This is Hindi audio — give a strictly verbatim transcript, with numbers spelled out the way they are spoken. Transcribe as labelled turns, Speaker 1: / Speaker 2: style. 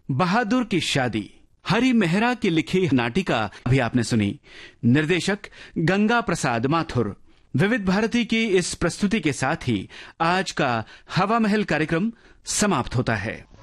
Speaker 1: बहादुर की शादी, हरि मेहरा की लिखी नाटिका भी आपने सुनी। निर्देशक गंगा प्रसाद माथुर। विविध भारती की इस प्रस्तुति के साथ ही आज का हवा महल कार्यक्रम समाप्त होता है।